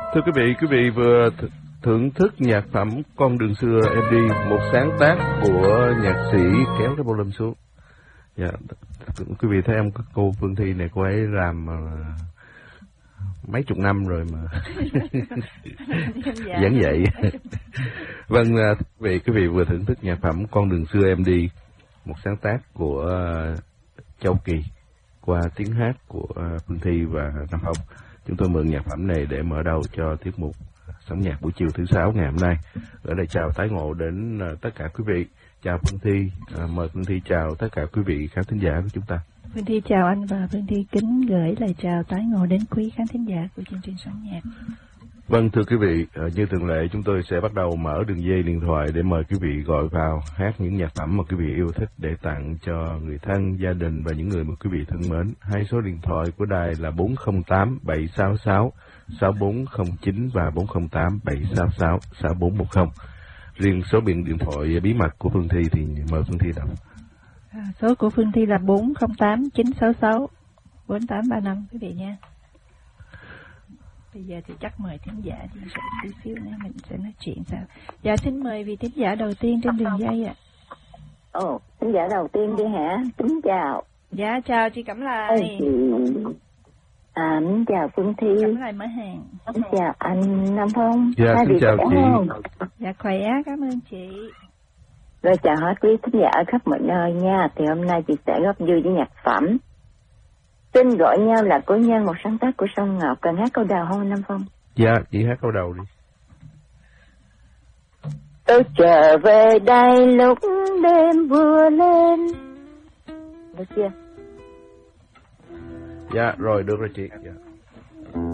Thưa quý vị vừa thưởng thức nhạc phẩm Con đường xưa em đi, một sáng tác của nhạc sĩ kéo cái volume xuống. Dạ, quý vị thấy em cô Phương Thi này, cô ấy làm mấy chục năm rồi mà giảng dạy. Vâng, quý vị vừa thưởng thức nhạc phẩm Con đường xưa em đi, một sáng tác của Châu Kỳ qua tiếng hát của Phương Thi và Nam Phong. Chúng tôi mượn nhạc phẩm này để mở đầu cho tiết mục Sống nhạc buổi chiều thứ 6 ngày hôm nay. Ở đây chào tái ngộ đến tất cả quý vị. Chào Phương Thi, mời Phương Thi chào tất cả quý vị khán thính giả của chúng ta. Phương Thi chào anh và Phương Thi kính gửi lời chào tái ngộ đến quý khán thính giả của chương trình Sống nhạc. Vâng, thưa quý vị, như thường lệ chúng tôi sẽ bắt đầu mở đường dây điện thoại để mời quý vị gọi vào hát những nhạc phẩm mà quý vị yêu thích để tặng cho người thân, gia đình và những người mà quý vị thân mến. Hai số điện thoại của đài là 408 766 6409 và 408 766 6410. Riêng số điện thoại bí mật của Phương Thi thì mời Phương Thi đọc. Số của Phương Thi là 408 966 4835 quý vị nha. Bây giờ thì chắc mời thính giả đi tí xíu nữa mình sẽ nói chuyện sao. Dạ xin mời vị thính giả đầu tiên trên đường dây ạ. Thính giả đầu tiên đi hả? Kính chào. Dạ chào chị Cẩm Lại. Kính chào Phương Thi. Cẩm Lại mở hàng. Kính chào anh Nam Phong. Dạ xin chào chị. Dạ khỏe, cảm ơn chị. Rồi chào hết quý thính giả ở khắp mọi nơi nha. Thì hôm nay chị sẽ góp vui với nhạc phẩm Tin gọi nhau là cố nhân, một sáng tác của Sông Ngọc. Cần hát câu đầu không Nam Phong? Dạ, chị hát câu đầu đi. Tôi trở về đây lúc đêm vừa lên. Được chưa? Dạ, rồi được rồi chị. Dạ.